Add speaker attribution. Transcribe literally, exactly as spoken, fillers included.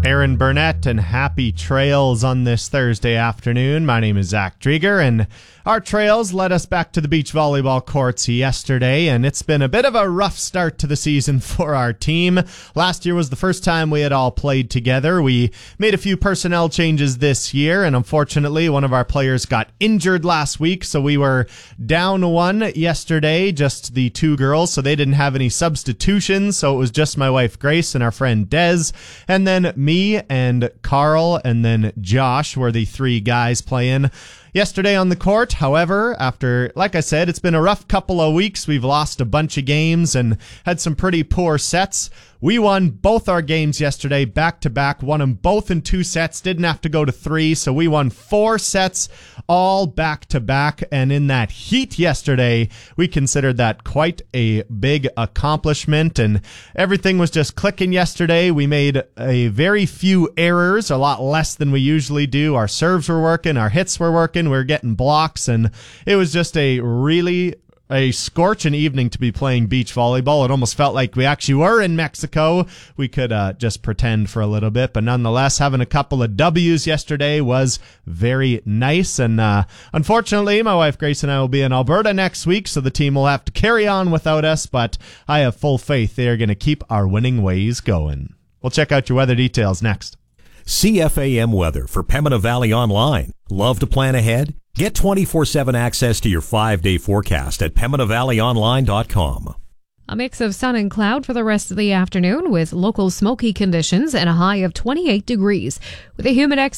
Speaker 1: Aaron Burnett, and happy trails on this Thursday afternoon. My name is Zach Drieger, and our trails led us back to the beach volleyball courts yesterday, and it's been a bit of a rough start to the season for our team. Last year was the first time we had all played together. We made a few personnel changes this year, and unfortunately, one of our players got injured last week, so we were down one yesterday, just the two girls, so they didn't have any substitutions, so it was just my wife Grace and our friend Des, and then me and Carl and then Josh were the three guys playing yesterday on the court. However, after, like I said, it's been a rough couple of weeks. We've lost a bunch of games and had some pretty poor sets. We won both our games yesterday back-to-back, won them both in two sets, didn't have to go to three, so we won four sets all back-to-back, and in that heat yesterday, we considered that quite a big accomplishment, and everything was just clicking yesterday. We made a very few errors, a lot less than we usually do. Our serves were working, our hits were working, we were getting blocks, and it was just a really a scorching evening to be playing beach volleyball. It almost felt like we actually were in Mexico. We could uh, just pretend for a little bit, but nonetheless, having a couple of W's yesterday was very nice. And uh, unfortunately, my wife Grace and I will be in Alberta next week, so the team will have to carry on without us, but I have full faith they are going to keep our winning ways going. We'll check out your weather details next.
Speaker 2: C F A M weather for Pembina Valley Online. Love to plan ahead? Get twenty-four seven access to your five-day forecast at pembina valley online dot com.
Speaker 3: A mix of sun and cloud for the rest of the afternoon with local smoky conditions and a high of twenty-eight degrees. With a humid